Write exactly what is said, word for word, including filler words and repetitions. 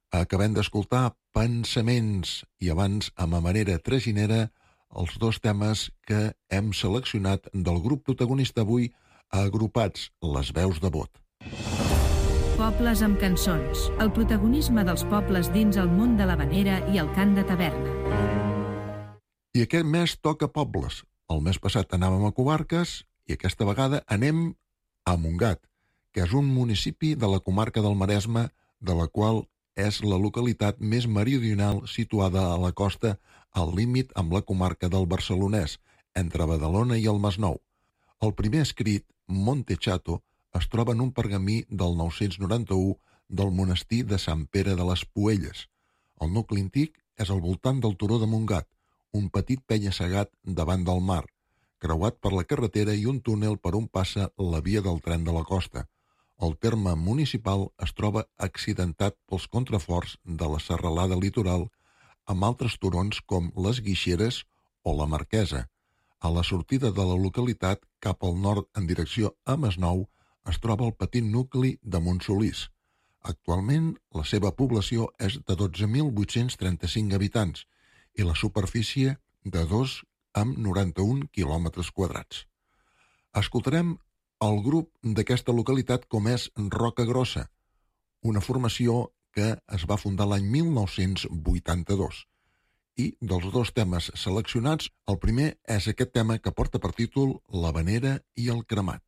Acabem d'escoltar Pensaments i abans, amb a manera traginera, els dos temes que hem seleccionat del grup protagonista avui, agrupats Les Veus de Bot. Pobles amb cançons. El protagonisme dels pobles dins el món de l'havanera i el cant de taverna. I aquest mes toca pobles. El mes passat anàvem a comarques i aquesta vegada anem a Montgat, que és un municipi de la comarca del Maresme, de la qual és la localitat més meridional situada a la costa, al límit amb la comarca del Barcelonès, entre Badalona i el Masnou. El primer escrit, Monte Chato, es troba en un pergamí del nou-cents noranta-u del monestir de Sant Pere de les Puelles. El nucli antic és al voltant del turó de Montgat, un petit penya-segat davant del mar, creuat per la carretera i un túnel per on passa la via del tren de la costa. El terme municipal es troba accidentat pels contraforts de la serralada litoral amb altres turons com les Guixeres o la Marquesa. A la sortida de la localitat cap al nord en direcció a Masnou es troba el petit nucli de Montsolís. Actualment la seva població és de dotze mil vuit-cents trenta-cinc habitants i la superfície de dos amb noranta-un quilòmetres quadrats. Escoltarem el grup d'aquesta localitat com és Roca Grossa, una formació que es va fundar l'any mil nou-cents vuitanta-dos. I dels dos temes seleccionats, el primer és aquest tema que porta per títol L'Havanera i el Cremat.